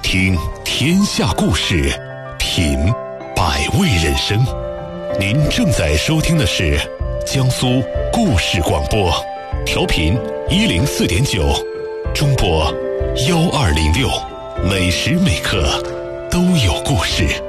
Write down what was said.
听天下故事，品百味人生。您正在收听的是江苏故事广播，调频104.9，中波1206，每时每刻都有故事。